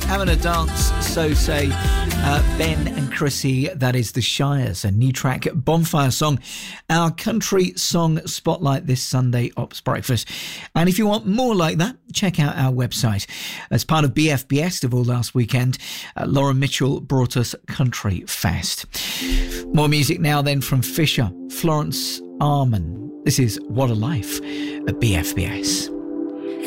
having a dance, so say Ben and Chrissy. That is The Shires, a new track, Bonfire Song, our country song spotlight this Sunday Ops Breakfast. And if you want more like that, check out our website. As part of BF Festival last weekend, Lauren Mitchell brought us Country Fest. More music now then from Fisher, Florence Arman. This is What a Life at BFBS.